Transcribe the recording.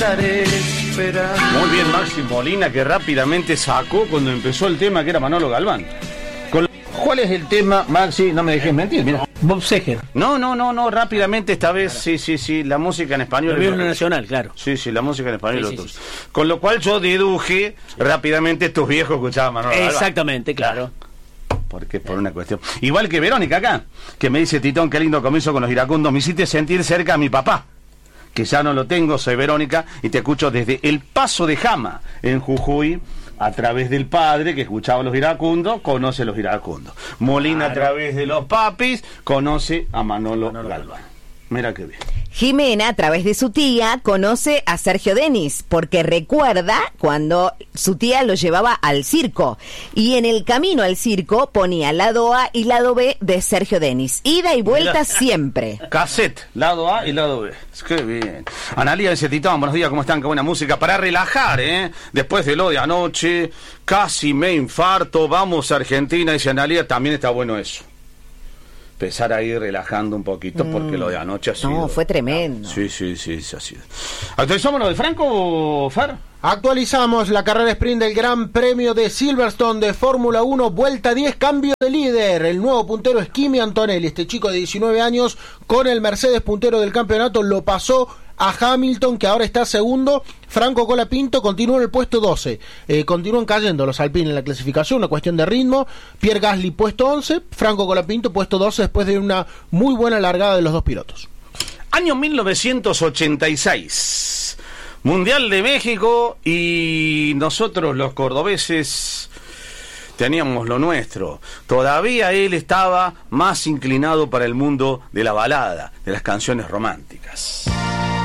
Muy bien, Maxi Molina, que rápidamente sacó cuando empezó el tema, que era Manolo Galván. ¿Cuál es el tema, Maxi? No me dejes mentir, mira. Bob Seger. No, rápidamente esta vez, sí, la música en español. El himno nacional, claro. Sí, la música en español. Sí. Con lo cual yo deduje rápidamente estos viejos escuchaban Manolo Galván. Exactamente, claro. Porque por una cuestión. Igual que Verónica acá, que me dice: Titón, qué lindo comienzo con los iracundos, me hiciste sentir cerca a mi papá, que ya no lo tengo, soy Verónica, y te escucho desde El Paso de Jama, en Jujuy, a través del padre, que escuchaba los iracundos, conoce los iracundos. Molina, claro, a través de los papis, conoce a Manolo Galván. Mira qué bien. Jimena, a través de su tía, conoce a Sergio Denis, porque recuerda cuando su tía lo llevaba al circo. Y en el camino al circo ponía lado A y lado B de Sergio Denis. Ida y vuelta siempre. Cassette, lado A y lado B. Qué bien. Analía dice: Titón, buenos días, ¿cómo están? Qué buena música para relajar, ¿eh? Después de lo de anoche, casi me infarto, vamos a Argentina. Dice Analía, también está bueno eso. Empezar a ir relajando un poquito, porque lo de anoche ha sido... No, fue tremendo. Sí, ha sido. ¿Actualizamos lo de Franco, Fer? Actualizamos la carrera sprint del Gran Premio de Silverstone de Fórmula 1, vuelta 10, cambio de líder. El nuevo puntero es Kimi Antonelli, este chico de 19 años, con el Mercedes puntero del campeonato, lo pasó a Hamilton, que ahora está segundo. Franco Colapinto continúa en el puesto 12. Continúan cayendo los Alpine en la clasificación, una cuestión de ritmo. Pierre Gasly puesto 11, Franco Colapinto puesto 12, después de una muy buena largada de los dos pilotos. Año 1986, Mundial de México, y nosotros los cordobeses teníamos lo nuestro. Todavía él estaba más inclinado para el mundo de la balada, de las canciones románticas.